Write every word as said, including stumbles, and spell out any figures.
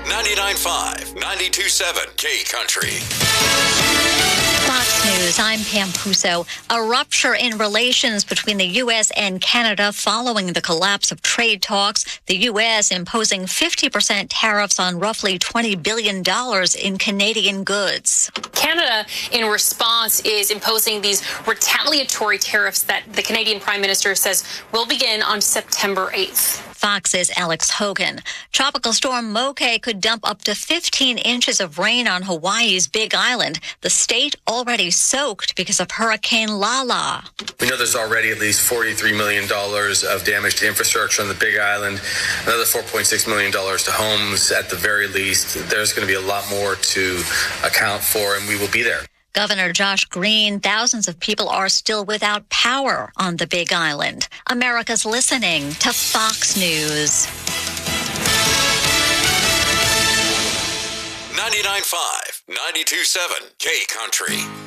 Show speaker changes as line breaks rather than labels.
ninety-nine point five, ninety-two point seven K Country.
Fox News, I'm Pam Puso. A rupture in relations between the U S and Canada following the collapse of trade talks. The U S imposing fifty percent tariffs on roughly twenty billion dollars in Canadian goods.
Canada, in response, is imposing these retaliatory tariffs that the Canadian Prime Minister says will begin on September eighth.
Fox's Alex Hogan. Tropical storm Moke could dump up to fifteen inches of rain on Hawaii's Big Island. The state already soaked because of Hurricane Lala.
We know there's already at least forty-three million dollars of damage to infrastructure on the Big Island, another four point six million dollars to homes at the very least. There's going to be a lot more to account for, and we will be there.
Governor Josh Green, thousands of people are still without power on the Big Island. America's listening to Fox News.
ninety-nine point five, ninety-two point seven K Country.